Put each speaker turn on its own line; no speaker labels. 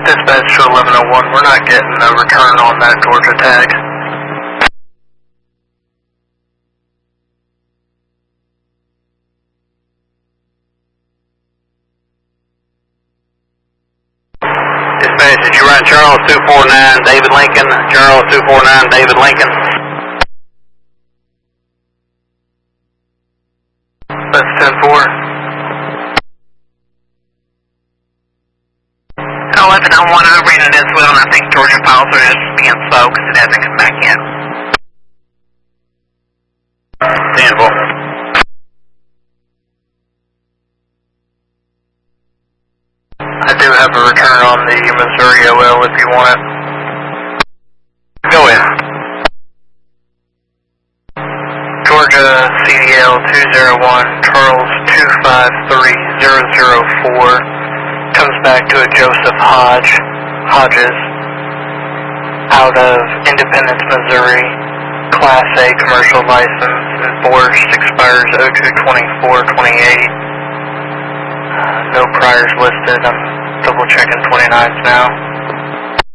Dispatch to 1101, we're not getting a return on that Georgia tag.
Dispatch, did you run Charles 249 David Lincoln? Charles 249 David Lincoln.
That's 10-4.
1101, I ran it as well, and I think Georgia files are just being slow because it hasn't come back yet.
10-4.
I do have a return on the Missouri OL if you want it.
Go ahead.
Georgia CDL 201, Charles 253004. Comes back to a Joseph Hodges, out of Independence, Missouri, Class A commercial license, enforced, expires 02/24/28. No priors listed. I'm double checking 29s now.